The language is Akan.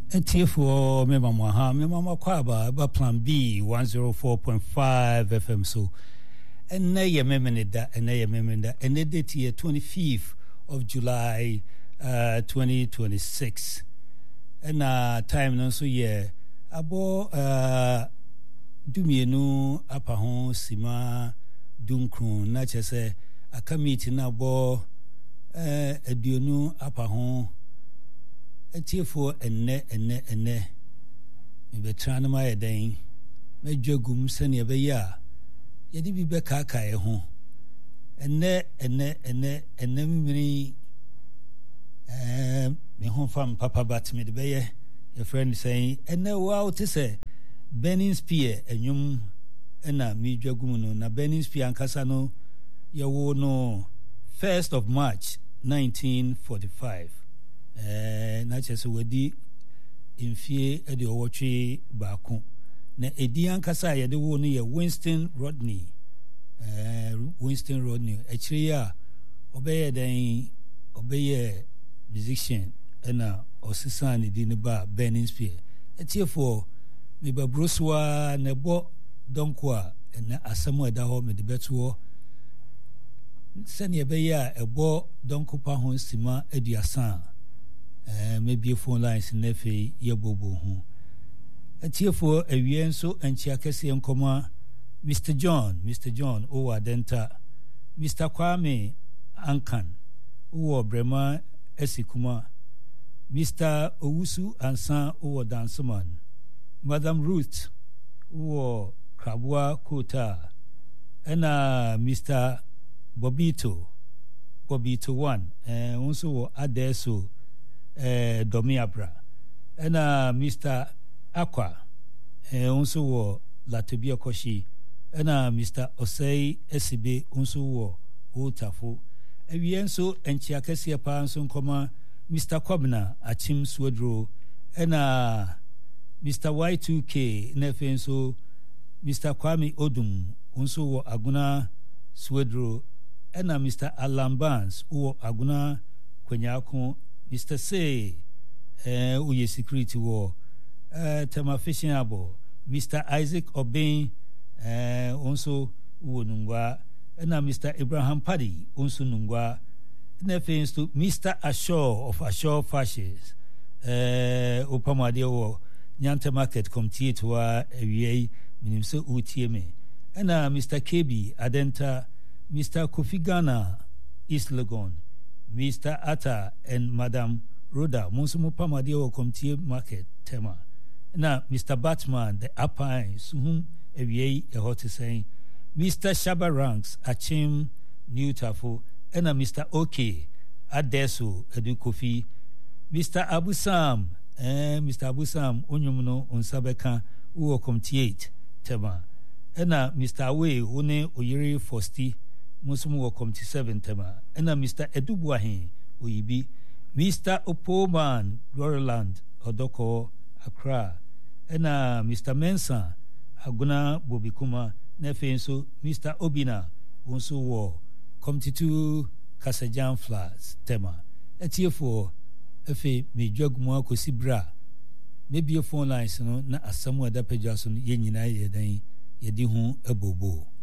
Tifo me mama kwaba ba plan B 104.5 FM so and na ye memenda and na ye memenda and the date here 25th of July 2026 and time no so ye abo dumienu apa ho sima dunkron na chese aka meeting na abo aduonu apa ho Tifo enne me betra na ma yeden medwagum sane be ya yedi bi be kaka e ho enne mimiri me ho fam papa bat me de be ye your friend saying enne wow to say Burning Spear enyum na me dwagum no na Burning Spear ankasa no ye wo no 1st of March 1945 na chese wadi infie ede owotwe baako na edi ankasa ye de wo no ye Winston Rodney actually ya obeye musician na osisan di ne ba Burning Spear etiefo me ba broswa na bo donko a na asamo eda ho me de beto sene be ya ebo donko pa ho sima aduasa maybe phone lines nefe yebobo hu atiefo awie nso anchi akese nkoma Mr. John o adenta Mr. Kwame Ankan o Brema Esikuma Mr. Owusu Ansan o Dansoman Madam Ruth o Krabua Kota ena Mr. Bobito 1 onso wo adeso Domiabra ena Mr. Aqua onso wo Latobia Koshi ena Mr. Osei Esibe onso wo Otafo ewienso enchiakese pa nso nkoma Mr. Kobna Achim Swedro ena Mr. Y2K nefenso Mr. Kwame Odum onso wo Aguna Swedro ena Mr. Alambans wo Aguna Kwenyako Mr. Say uye security war tema fishing abo Mr. Isaac Obin onso wo nungwa na Mr. Abraham Paddy onso nungwa na face to Mr. Ashore of Ashore Fashions opamade wo Nyanta Market committee to awie minimso utieme na Mr. KB Adenta Mr. Kofi Ghana East Legon Mr. Atta and Madam Rhoda Monsumo Pamade o Committee Market tema na Mr. Batman the Apine suhum ewie e hot saying Mr. Shaba Ranks Achim Newtafo and Mr. OK Adeso Edu Kofi Mr. Abusam Mr. Abusam onyumno onsabeka o Committee tema na Mr. Away one oyiri Fosti Musumu wo Committee 7 tema ena Mr. Edubuahin oyibi Mr. Opoman Gloryland Odoko Accra ena Mr. Mensa Aguna Bobikuma nefenso Mr. Obina onso wo Committee 2 Kasajan Flats tema etiefo efe medwagumu akosibra maybe phone lines no na asamu adapejaso no ye nyina ye dan ye di hu ebobo